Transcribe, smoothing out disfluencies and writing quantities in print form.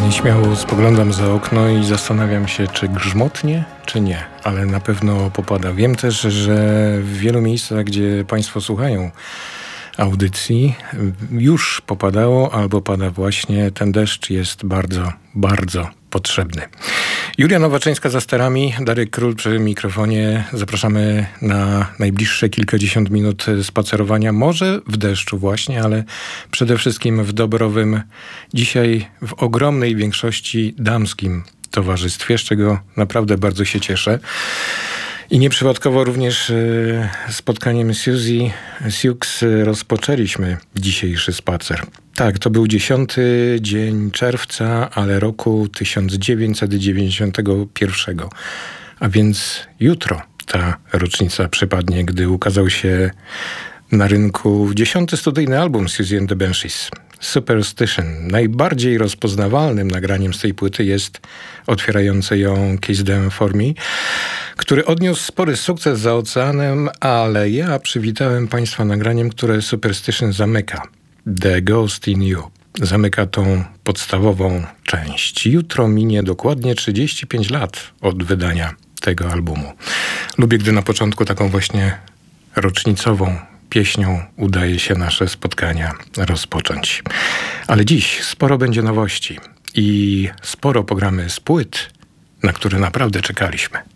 Nieśmiało spoglądam za okno i zastanawiam się, czy grzmotnie, czy nie, ale na pewno popada. Wiem też, że w wielu miejscach, gdzie Państwo słuchają audycji, już popadało albo pada właśnie. Ten deszcz jest bardzo, bardzo potrzebny. Julia Nowaczyńska za sterami, Darek Król przy mikrofonie. Zapraszamy na najbliższe kilkadziesiąt minut spacerowania. Może w deszczu właśnie, ale przede wszystkim w doborowym, dzisiaj w ogromnej większości damskim towarzystwie, z czego naprawdę bardzo się cieszę. I nieprzypadkowo również spotkaniem Suzy Siux rozpoczęliśmy dzisiejszy spacer. Tak, to był 10 dzień czerwca, ale roku 1991. A więc jutro ta rocznica przypadnie, gdy ukazał się na rynku 10. studyjny album Siouxsie and the Banshees. Superstition. Najbardziej rozpoznawalnym nagraniem z tej płyty jest otwierające ją Kiss Them For Me, który odniósł spory sukces za oceanem, ale ja przywitałem Państwa nagraniem, które Superstition zamyka. The Ghost in You. Zamyka tą podstawową część. Jutro minie dokładnie 35 lat od wydania tego albumu. Lubię, gdy na początku taką właśnie rocznicową pieśnią udaje się nasze spotkania rozpocząć. Ale dziś sporo będzie nowości i sporo pogramy z płyt, na które naprawdę czekaliśmy.